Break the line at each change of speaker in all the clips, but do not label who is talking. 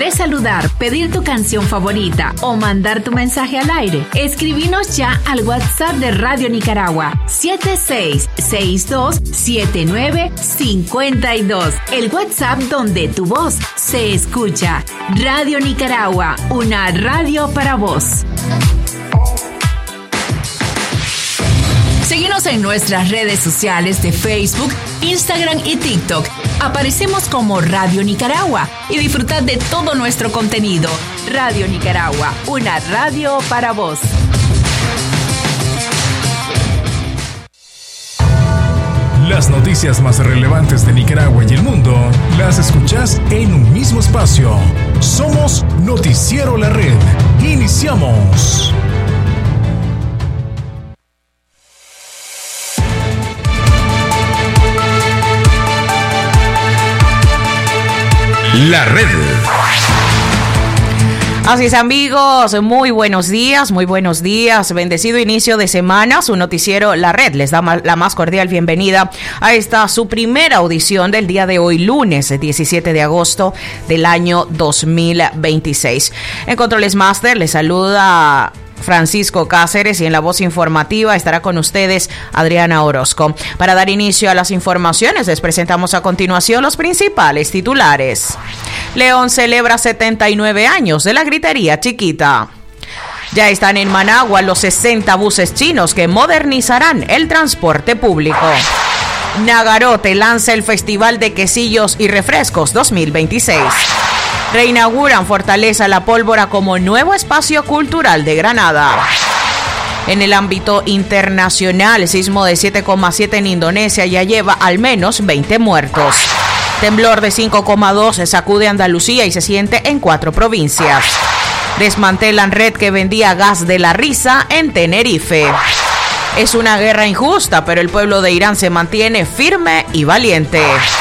¿Quieres saludar, pedir tu canción favorita o mandar tu mensaje al aire? Escribinos ya al WhatsApp de Radio Nicaragua 76627952. El WhatsApp donde tu voz se escucha. Radio Nicaragua, una radio para vos. Síguenos en nuestras redes sociales de Facebook, Instagram y TikTok. Aparecemos como Radio Nicaragua y disfrutad de todo nuestro contenido. Radio Nicaragua, una radio para vos.
Las noticias más relevantes de Nicaragua y el mundo las escuchás en un mismo espacio. Somos Noticiero La Red. Iniciamos. La Red.
Así es, amigos, muy buenos días, bendecido inicio de semana. Su noticiero La Red les da la más cordial bienvenida a esta su primera audición del día de hoy, lunes 17 de agosto del año 2026. En Controles Master les saluda Francisco Cáceres y en la voz informativa estará con ustedes Adriana Orozco. Para dar inicio a las informaciones, les presentamos a continuación los principales titulares. León celebra 79 años de la gritería chiquita. Ya están en Managua los 60 buses chinos que modernizarán el transporte público. Nagarote lanza el Festival de Quesillos y Refrescos 2026. Reinauguran Fortaleza La Pólvora como nuevo espacio cultural de Granada. En el ámbito internacional, el sismo de 7,7 en Indonesia ya lleva al menos 20 muertos. Temblor de 5,2 sacude Andalucía y se siente en 4 provincias. Desmantelan red que vendía gas de la risa en Tenerife. Es una guerra injusta, pero el pueblo de Irán se mantiene firme y valiente.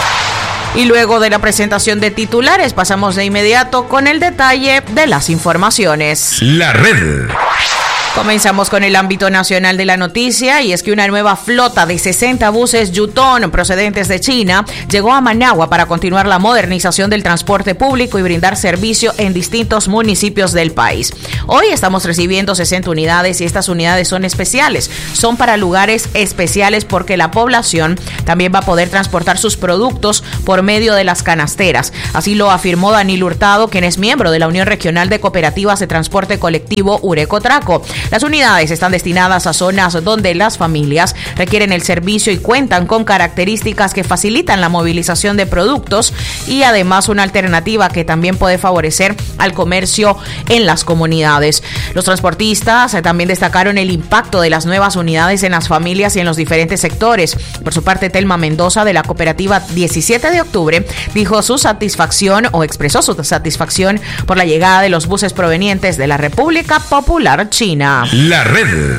Y luego de la presentación de titulares, pasamos de inmediato con el detalle de las informaciones.
La Red.
Comenzamos con el ámbito nacional de la noticia y es que una nueva flota de 60 buses Yutong procedentes de China llegó a Managua para continuar la modernización del transporte público y brindar servicio en distintos municipios del país. Hoy estamos recibiendo 60 unidades y estas unidades son especiales. Son para lugares especiales porque la población también va a poder transportar sus productos por medio de las canasteras. Así lo afirmó Daniel Hurtado, quien es miembro de la Unión Regional de Cooperativas de Transporte Colectivo Ureco-Traco. Las unidades están destinadas a zonas donde las familias requieren el servicio y cuentan con características que facilitan la movilización de productos y además una alternativa que también puede favorecer al comercio en las comunidades. Los transportistas también destacaron el impacto de las nuevas unidades en las familias y en los diferentes sectores. Por su parte, Telma Mendoza de la cooperativa 17 de octubre dijo su satisfacción o expresó su satisfacción por la llegada de los buses provenientes de la República Popular China.
La Red.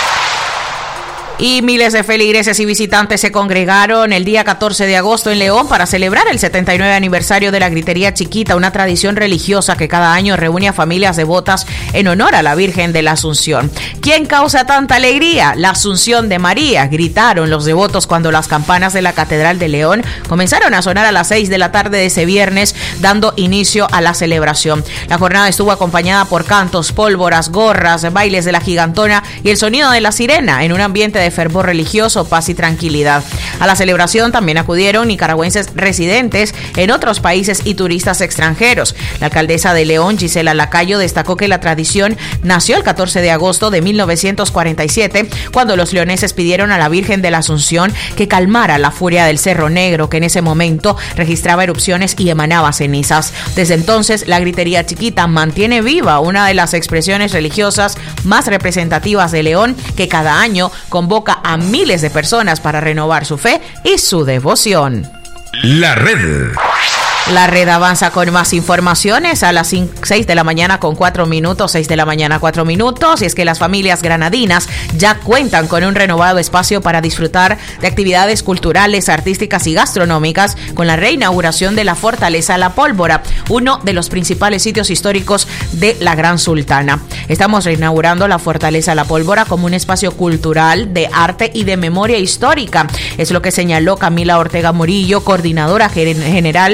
Y miles de feligreses y visitantes se congregaron el día 14 de agosto en León para celebrar el 79 aniversario de la gritería chiquita, una tradición religiosa que cada año reúne a familias devotas en honor a la Virgen de la Asunción. ¿Quién causa tanta alegría? La Asunción de María, gritaron los devotos cuando las campanas de la Catedral de León comenzaron a sonar a las 6 de la tarde de ese viernes, dando inicio a la celebración. La jornada estuvo acompañada por cantos, pólvoras, gorras, bailes de la gigantona y el sonido de la sirena en un ambiente de fervor religioso, paz y tranquilidad. A la celebración también acudieron nicaragüenses residentes en otros países y turistas extranjeros. La alcaldesa de León, Gisela Lacayo, destacó que la tradición nació el 14 de agosto de 1947, cuando los leoneses pidieron a la Virgen de la Asunción que calmara la furia del Cerro Negro, que en ese momento registraba erupciones y emanaba cenizas. Desde entonces, la gritería chiquita mantiene viva una de las expresiones religiosas más representativas de León, que cada año convoca a miles de personas para renovar su fe y su devoción.
La Red.
La Red avanza con más informaciones a las 6 de la mañana con 4 minutos, 6 de la mañana 4 minutos, y es que las familias granadinas ya cuentan con un renovado espacio para disfrutar de actividades culturales, artísticas y gastronómicas con la reinauguración de la Fortaleza La Pólvora, uno de los principales sitios históricos de la Gran Sultana. Estamos reinaugurando la Fortaleza La Pólvora como un espacio cultural, de arte y de memoria histórica. Es lo que señaló Camila Ortega Murillo, coordinadora general de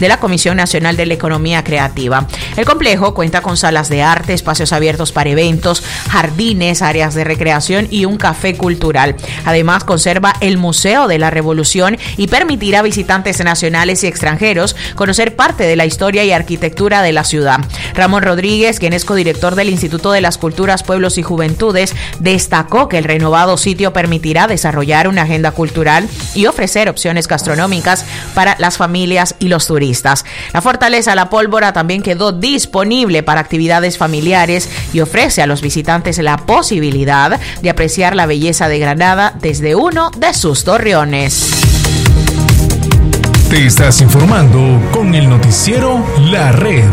de la Comisión Nacional de la Economía Creativa. El complejo cuenta con salas de arte, espacios abiertos para eventos, jardines, áreas de recreación y un café cultural. Además, conserva el Museo de la Revolución y permitirá a visitantes nacionales y extranjeros conocer parte de la historia y arquitectura de la ciudad. Ramón Rodríguez, quien es codirector del Instituto de las Culturas, Pueblos y Juventudes, destacó que el renovado sitio permitirá desarrollar una agenda cultural y ofrecer opciones gastronómicas para las familias y los turistas. La Fortaleza La Pólvora también quedó disponible para actividades familiares y ofrece a los visitantes la posibilidad de apreciar la belleza de Granada desde uno de sus torreones.
Te estás informando con el noticiero La Red.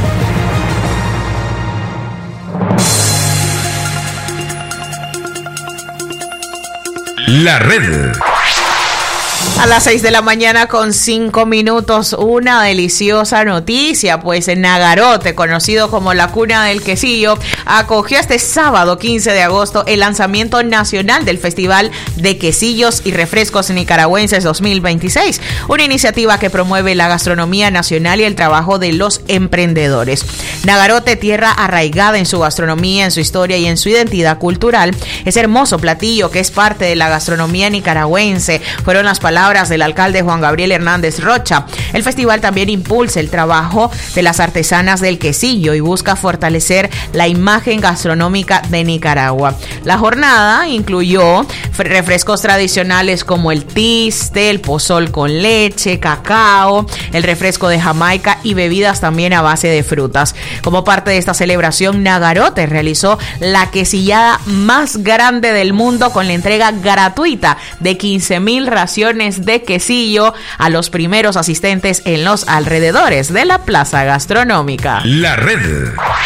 La Red.
A las 6 de la mañana con 5 minutos, una deliciosa noticia, pues en Nagarote, conocido como la cuna del quesillo, acogió este sábado 15 de agosto el lanzamiento nacional del Festival de Quesillos y Refrescos Nicaragüenses 2026, una iniciativa que promueve la gastronomía nacional y el trabajo de los emprendedores. Nagarote, tierra arraigada en su gastronomía, en su historia y en su identidad cultural, ese hermoso platillo que es parte de la gastronomía nicaragüense, fueron las palabras del alcalde Juan Gabriel Hernández Rocha. El festival también impulsa el trabajo de las artesanas del quesillo y busca fortalecer la imagen gastronómica de Nicaragua. La jornada incluyó refrescos tradicionales como el tiste, el pozol con leche, cacao, el refresco de Jamaica y bebidas también a base de frutas. Como parte de esta celebración, Nagarote realizó la quesillada más grande del mundo con la entrega gratuita de 15,000 raciones de quesillo a los primeros asistentes en los alrededores de la plaza gastronómica.
La Red.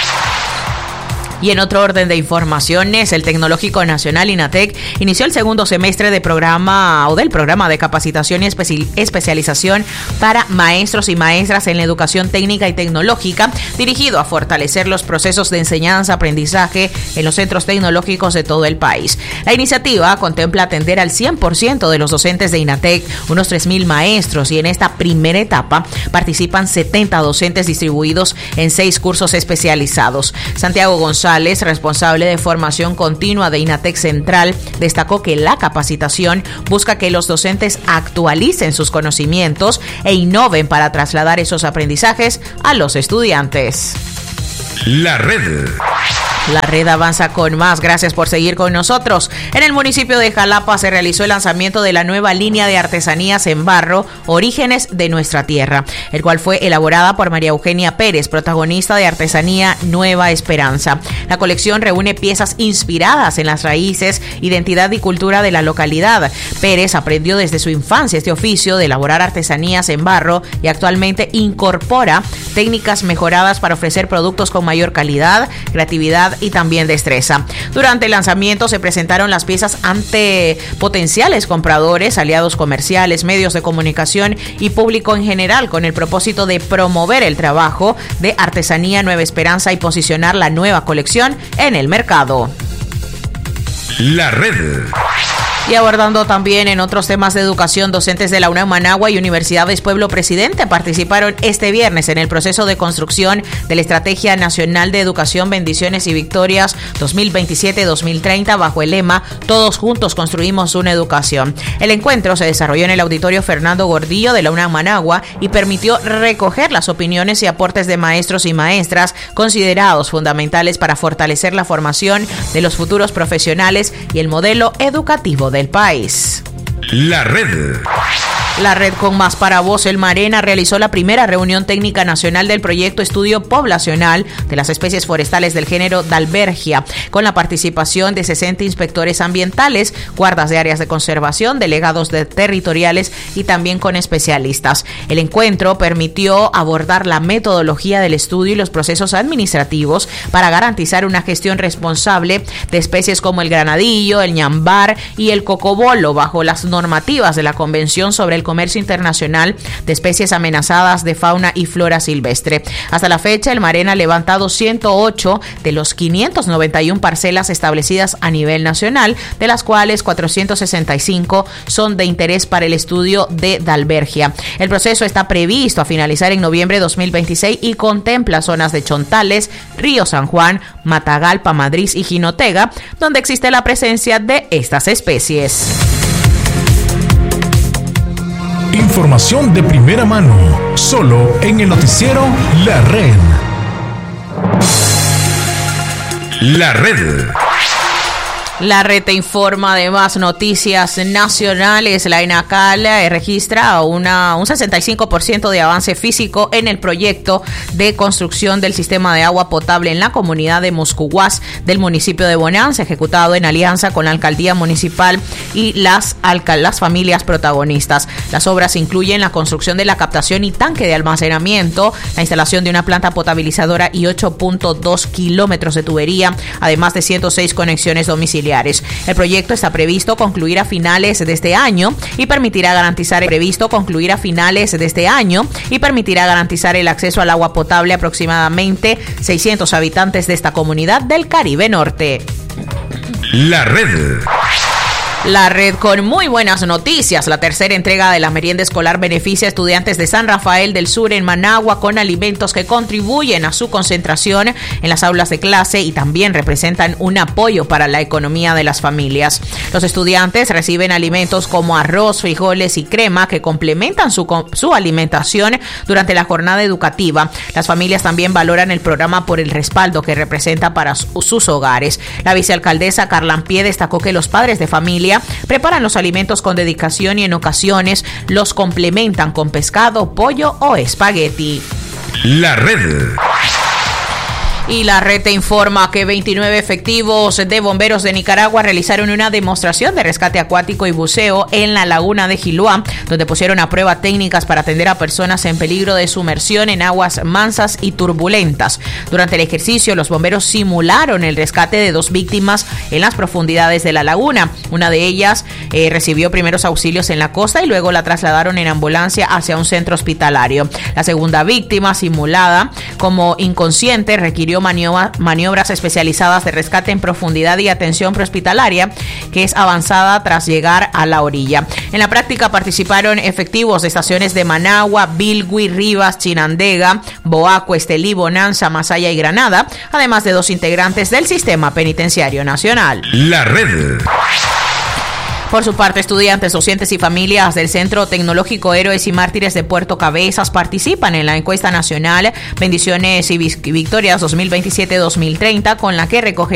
Y en otro orden de informaciones, el Tecnológico Nacional INATEC inició el segundo semestre del programa de capacitación y especialización para maestros y maestras en la educación técnica y tecnológica, dirigido a fortalecer los procesos de enseñanza-aprendizaje en los centros tecnológicos de todo el país. La iniciativa contempla atender al 100% de los docentes de INATEC, unos 3,000 maestros, y en esta primera etapa participan 70 docentes distribuidos en 6 cursos especializados. Santiago González, responsable de formación continua de INATEC Central, destacó que la capacitación busca que los docentes actualicen sus conocimientos e innoven para trasladar esos aprendizajes a los estudiantes.
La Red.
La Red avanza con más. Gracias por seguir con nosotros. En el municipio de Jalapa se realizó el lanzamiento de la nueva línea de artesanías en barro, Orígenes de Nuestra Tierra, el cual fue elaborada por María Eugenia Pérez, protagonista de Artesanía Nueva Esperanza. La colección reúne piezas inspiradas en las raíces, identidad y cultura de la localidad. Pérez aprendió desde su infancia este oficio de elaborar artesanías en barro y actualmente incorpora técnicas mejoradas para ofrecer productos con mayor calidad, creatividad y también destreza. Durante el lanzamiento se presentaron las piezas ante potenciales compradores, aliados comerciales, medios de comunicación y público en general, con el propósito de promover el trabajo de Artesanía Nueva Esperanza y posicionar la nueva colección en el mercado.
La Red.
Y abordando también en otros temas de educación, docentes de la UNAM Managua y Universidades Pueblo Presidente participaron este viernes en el proceso de construcción de la Estrategia Nacional de Educación, Bendiciones y Victorias 2027-2030 bajo el lema Todos juntos construimos una educación. El encuentro se desarrolló en el Auditorio Fernando Gordillo de la UNAM Managua y permitió recoger las opiniones y aportes de maestros y maestras considerados fundamentales para fortalecer la formación de los futuros profesionales y el modelo educativo del país.
La Red.
La Red con más para vos. El Marena realizó la primera reunión técnica nacional del proyecto Estudio Poblacional de las especies forestales del género Dalbergia, con la participación de 60 inspectores ambientales, guardas de áreas de conservación, delegados territoriales y también con especialistas. El encuentro permitió abordar la metodología del estudio y los procesos administrativos para garantizar una gestión responsable de especies como el granadillo, el ñambar y el cocobolo bajo las normativas de la Convención sobre el comercio internacional de especies amenazadas de fauna y flora silvestre. Hasta la fecha, el Marena ha levantado 108 de los 591 parcelas establecidas a nivel nacional, de las cuales 465 son de interés para el estudio de Dalbergia. El proceso está previsto a finalizar en noviembre de 2026 y contempla zonas de Chontales, Río San Juan, Matagalpa, Madrid y Jinotega, donde existe la presencia de estas especies.
Información de primera mano, solo en el noticiero La Red. La Red.
La red te informa de más noticias nacionales. La ENACAL registra un 65% de avance físico en el proyecto de construcción del sistema de agua potable en la comunidad de Moscuguas del municipio de Bonanza, ejecutado en alianza con la alcaldía municipal y las familias protagonistas. Las obras incluyen la construcción de la captación y tanque de almacenamiento, la instalación de una planta potabilizadora y 8.2 kilómetros de tubería, además de 106 conexiones domiciliarias. El proyecto está previsto concluir a finales de este año y permitirá garantizar el acceso al agua potable a aproximadamente 600 habitantes de esta comunidad del Caribe Norte.
La Red.
La red con muy buenas noticias. La tercera entrega de la merienda escolar beneficia a estudiantes de San Rafael del Sur en Managua con alimentos que contribuyen a su concentración en las aulas de clase y también representan un apoyo para la economía de las familias. Los estudiantes reciben alimentos como arroz, frijoles y crema que complementan su alimentación durante la jornada educativa. Las familias también valoran el programa por el respaldo que representa para sus hogares. La vicealcaldesa Carlampié destacó que los padres de familia preparan los alimentos con dedicación y en ocasiones los complementan con pescado, pollo o espagueti.
La Red.
Y la red te informa que 29 efectivos de bomberos de Nicaragua realizaron una demostración de rescate acuático y buceo en la laguna de Giluá, donde pusieron a prueba técnicas para atender a personas en peligro de sumersión en aguas mansas y turbulentas. Durante el ejercicio, los bomberos simularon el rescate de 2 víctimas en las profundidades de la laguna. Una de ellas recibió primeros auxilios en la costa y luego la trasladaron en ambulancia hacia un centro hospitalario. La segunda víctima, simulada como inconsciente, requirió maniobras especializadas de rescate en profundidad y atención prehospitalaria, que es avanzada tras llegar a la orilla. En la práctica participaron efectivos de estaciones de Managua, Bilgui, Rivas, Chinandega, Boaco, Estelí, Bonanza, Masaya y Granada, además de 2 integrantes del Sistema Penitenciario Nacional.
La Red.
Por su parte, estudiantes, docentes y familias del Centro Tecnológico Héroes y Mártires de Puerto Cabezas participan en la encuesta nacional Bendiciones y Victorias 2027-2030, con la que recogen